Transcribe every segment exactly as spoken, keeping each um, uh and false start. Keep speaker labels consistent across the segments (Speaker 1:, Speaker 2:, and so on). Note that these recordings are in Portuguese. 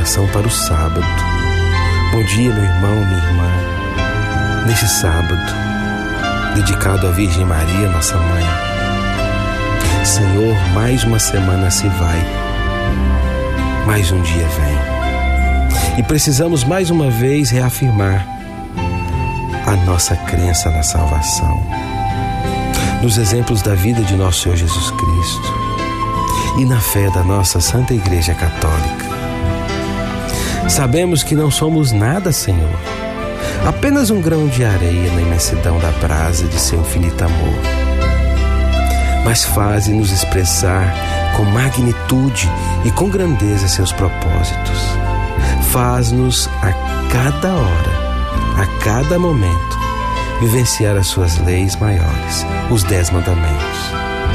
Speaker 1: coração para o sábado. Bom dia, meu irmão, minha irmã. Neste sábado, dedicado à Virgem Maria, nossa mãe. Senhor, mais uma semana se vai, mais um dia vem. E precisamos mais uma vez reafirmar a nossa crença na salvação, nos exemplos da vida de nosso Senhor Jesus Cristo e na fé da nossa Santa Igreja Católica. Sabemos que não somos nada, Senhor, apenas um grão de areia na imensidão da brasa de seu infinito amor. Mas faze-nos expressar com magnitude e com grandeza seus propósitos. Faz-nos a cada hora, a cada momento, vivenciar as suas leis maiores, os dez mandamentos.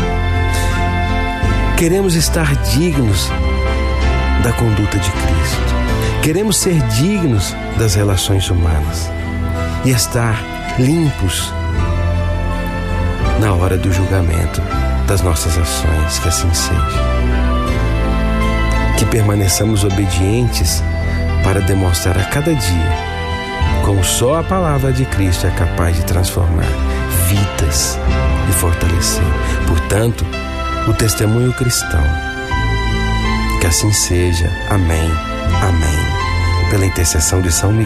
Speaker 1: Queremos estar dignos da conduta de Cristo. Queremos ser dignos das relações humanas e estar limpos na hora do julgamento das nossas ações, que assim seja. Que permaneçamos obedientes para demonstrar a cada dia como só a palavra de Cristo é capaz de transformar vidas e fortalecer, portanto, o testemunho cristão. Que assim seja. Amém. Amém. Pela intercessão de São Miguel.